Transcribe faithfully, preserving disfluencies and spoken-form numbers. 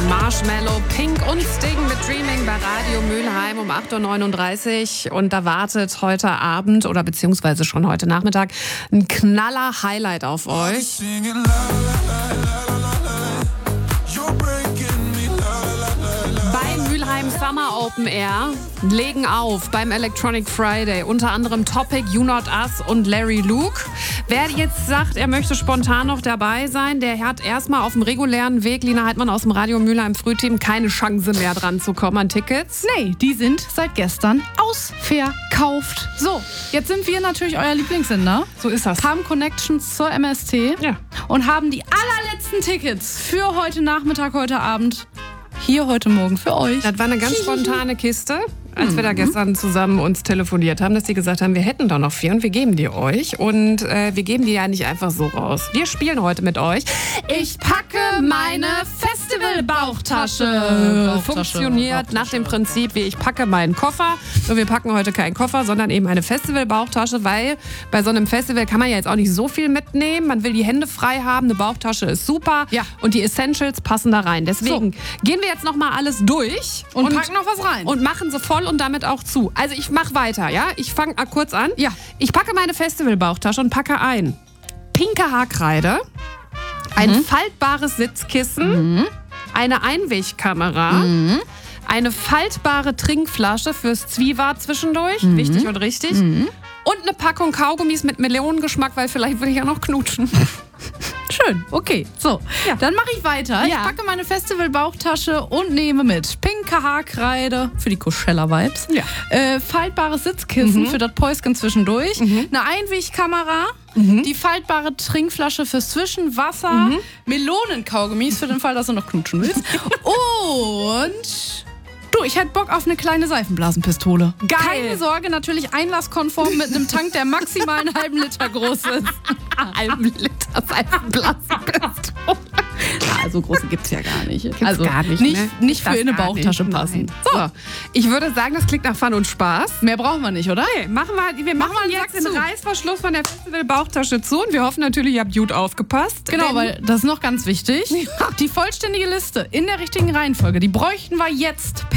Marshmallow, Pink und Sting mit Dreaming bei Radio Mülheim um acht Uhr neununddreißig. Und da wartet heute Abend oder beziehungsweise schon heute Nachmittag ein knaller Highlight auf euch. Beim Mülheim Summer Open Air legen auf beim Electronic Friday unter anderem Topic, You Not Us und Larry Luke. Wer jetzt sagt, er möchte spontan noch dabei sein, der hat erstmal auf dem regulären Weg, Lina Heidmann aus dem Radio Mülheim Frühteam, keine Chance mehr dran zu kommen an Tickets. Nee, die sind seit gestern ausverkauft. So, jetzt sind wir natürlich euer Lieblingssender. So ist das. Haben Connections zur M S T Ja. und haben die allerletzten Tickets für heute Nachmittag, heute Abend hier heute Morgen für euch. Das war eine ganz spontane Kiste, als wir da gestern zusammen uns telefoniert haben, dass die gesagt haben, wir hätten doch noch vier und wir geben die euch. Und äh, wir geben die ja nicht einfach so raus. Wir spielen heute mit euch. Ich packe meine Festival-Bauchtasche. Funktioniert nach dem Prinzip, wie ich packe meinen Koffer. Nur wir packen heute keinen Koffer, sondern eben eine Festival-Bauchtasche, weil bei so einem Festival kann man ja jetzt auch nicht so viel mitnehmen. Man will die Hände frei haben, eine Bauchtasche ist super. Ja. Und die Essentials passen da rein. Deswegen So. gehen wir jetzt noch mal alles durch. Und packen noch was rein. Und machen sie voll und damit auch zu. Also ich mache weiter, ja? Ich fange kurz an. Ja. Ich packe meine Festival-Bauchtasche und packe ein pinke Haarkreide, ein Mhm. faltbares Sitzkissen, mhm. eine Einwegkamera, mhm. eine faltbare Trinkflasche fürs Zwiewa zwischendurch, mhm. wichtig und richtig, mhm. und eine Packung Kaugummis mit Melonengeschmack, weil vielleicht will ich ja noch knutschen. Schön, okay. So, Ja. dann mache ich weiter. Ich Ja. packe meine Festival-Bauchtasche und nehme mit pinke Haarkreide für die Coachella-Vibes, Ja. äh, faltbares Sitzkissen für das Päuschen zwischendurch, eine Einwegkamera, die faltbare Trinkflasche fürs Zwischenwasser, Melonenkaugummis für den Fall, dass du noch knutschen willst und... Du, ich hätte Bock auf eine kleine Seifenblasenpistole. Geil. Keine Sorge, natürlich einlasskonform mit einem Tank, der maximal einen halben Liter groß ist. Halben Liter Seifenblasenpistole. Ja, so große gibt's ja gar nicht. Gibt's also gar nicht, nicht, ne? nicht für Das in eine gar Bauchtasche nicht, passen. nein. So, ich würde sagen, das klingt nach Fun und Spaß. Mehr brauchen wir nicht, oder? Okay, machen wir, wir machen Machen wir einen jetzt Sack den zu. Reißverschluss von der Festival-Bauchtasche zu und wir hoffen natürlich, ihr habt gut aufgepasst. Genau, Denn- weil das ist noch ganz wichtig. Die vollständige Liste in der richtigen Reihenfolge, die bräuchten wir jetzt